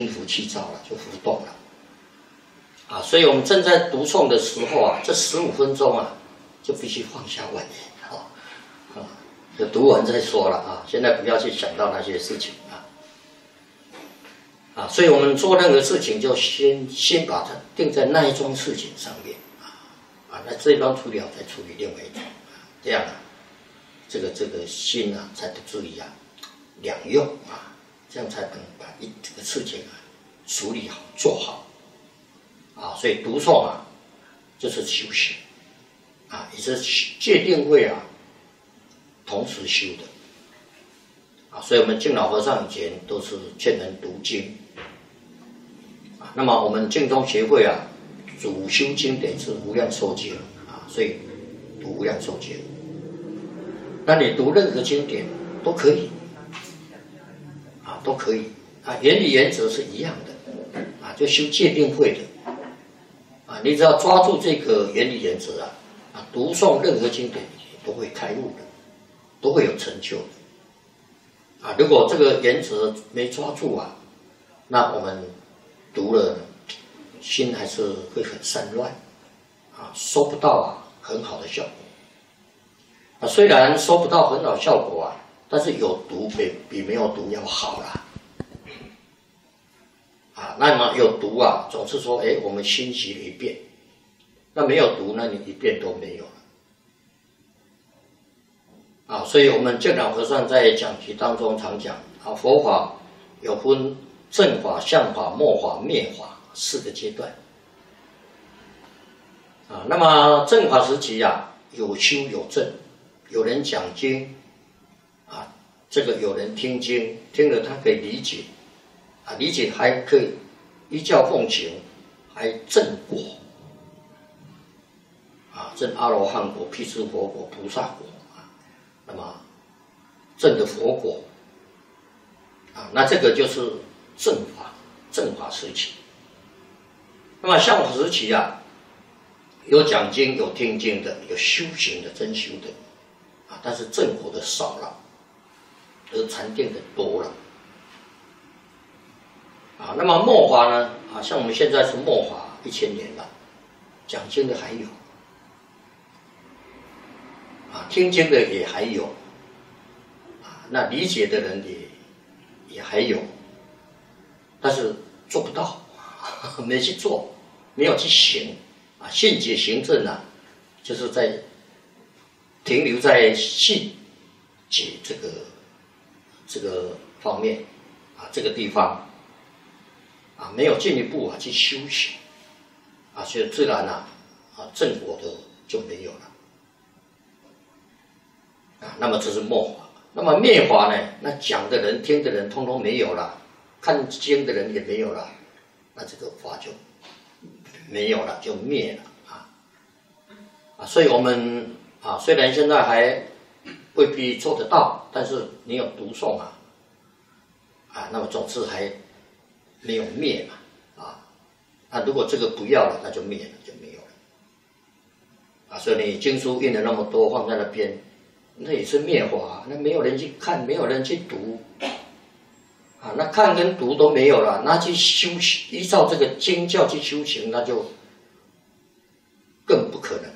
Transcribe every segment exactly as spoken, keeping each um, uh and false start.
浮气躁了，就浮动了啊。所以我们正在读诵的时候啊，这十五分钟啊，就必须放下万念啊啊，就读完再说了啊。现在不要去想到那些事情啊啊。所以我们做任何事情，就先先把它定在那一桩事情上面啊啊。那这一桩处理好，再处理另外一桩啊，这样啊，这个这个心啊，才得注意啊，两用啊。这样才能把一这个事情啊处理好做好啊，所以读诵啊就是修行啊，也是戒定慧啊同时修的啊，所以我们净老和尚以前都是劝人读经啊，那么我们净宗协会啊主修经典是无量寿经啊，所以读无量寿经，那你读任何经典都可以。都可以啊，原理原则是一样的啊，就修戒定慧的啊，你只要抓住这个原理原则啊，啊，读诵任何经典都会开悟的，都会有成就的啊。如果这个原则没抓住啊，那我们读了心还是会很散乱啊，收不到啊很好的效果啊。虽然收不到很好效果啊。但是有读比比没有读要好啦，啊，那么有读啊，总是说，哎，我们新习了一遍，那没有读，那你一遍都没有了，啊，所以我们净老和尚在讲题当中常讲啊，佛法有分正法、相法、末法、灭法四个阶段，啊，那么正法时期啊，有修有证，有人讲经。啊，这个有人听经，听了他可以理解，啊，理解还可以依教奉行，还证果，啊，证阿罗汉果、辟支佛果、菩萨果啊，那么证的佛果，啊，那这个就是正法，正法时期。那么相法时期啊，有讲经、有听经的，有修行的、真修的，啊，但是正果的少了。而禅定的多了，啊，那么末法呢？啊，像我们现在是末法一千年了，讲经的还有，啊，听经的也还有，啊，那理解的人也也还有，但是做不到，没去做，没有去行，啊，信解行证啊，就是在停留在信解这个。这个方面啊，这个地方啊，没有进一步啊去修行啊，所以自然啊啊正果的就没有了啊。那么这是末法，那么灭法呢？那讲的人、听的人，通通没有了，看经的人也没有了，那这个法就没有了，就灭了啊啊。所以我们啊，虽然现在还未必做得到，但是你有读诵啊，啊，那么总是还没有灭嘛，啊，那如果这个不要了，那就灭了，就没有了，啊，所以你经书印了那么多放在那边，那也是灭法，那没有人去看，没有人去读，啊，那看跟读都没有了，那去修行，依照这个经教去修行，那就更不可能了。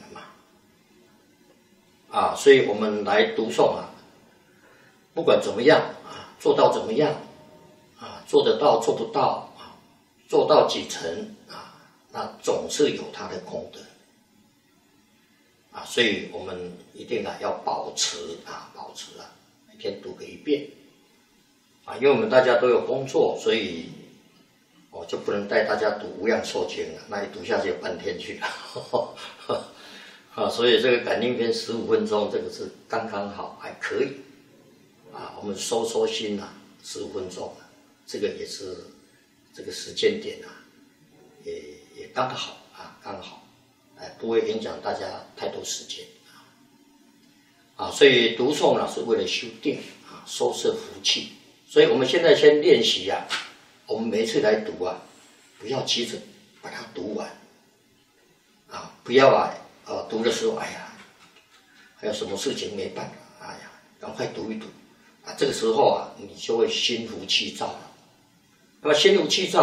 啊，所以我们来读诵啊，不管怎么样啊，做到怎么样啊，做得到做不到啊，做到几成啊，那总是有它的功德啊，所以我们一定啊要保持啊，保持啊，每天读个一遍啊，因为我们大家都有工作，所以我就不能带大家读无量寿经了，那一读下去半天去了。啊，所以这个感应篇十五分钟，这个是刚刚好，还可以。啊，我们收收心啊，十五分钟，这个也是这个时间点啊，也也刚好啊，刚好，哎，不会影响大家太多时间啊。啊，所以读诵呢是为了修定啊，收摄福气。所以我们现在先练习啊，我们每一次来读啊，不要急着把它读完啊，不要啊。啊，读的时候，哎呀，还有什么事情没办法？哎呀，赶快读一读啊！这个时候啊，你就会心浮气躁了。那么心浮气躁。